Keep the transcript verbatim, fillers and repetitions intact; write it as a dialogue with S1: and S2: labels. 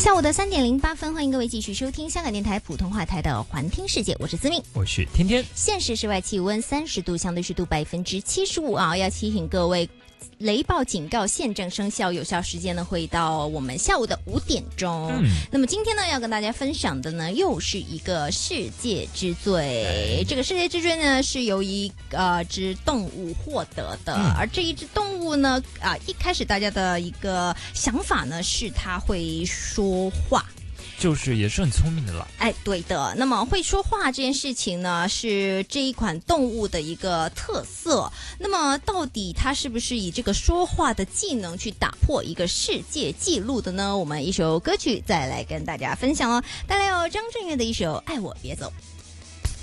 S1: 下午的三点零八分，欢迎各位继续收听香港电台普通话台的环听世界，我是思敏，
S2: 我是天天。
S1: 现时室外气温三十度，相对湿度百分之七十五啊，要提醒各位。雷暴警告现正生效，有效时间呢会到我们下午的五点钟。嗯，那么今天呢要跟大家分享的呢又是一个世界之最。这个世界之最呢是由一呃只动物获得的，嗯、而这一只动物呢啊、呃、一开始大家的一个想法呢是它会说话。
S2: 就是也是很聪明的了，
S1: 哎，对的。那么会说话这件事情呢，是这一款动物的一个特色。那么到底它是不是以这个说话的技能去打破一个世界纪录的呢？我们一首歌曲再来跟大家分享哦，带来有张震岳的一首《爱我别走》。